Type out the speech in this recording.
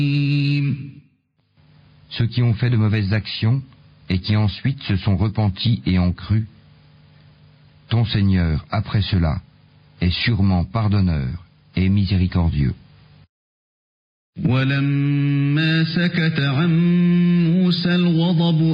Ceux qui ont fait de mauvaises actions et qui ensuite se sont repentis et ont cru, ton Seigneur, après cela, est sûrement pardonneur et miséricordieux. ولما سكت عن موسى الغضب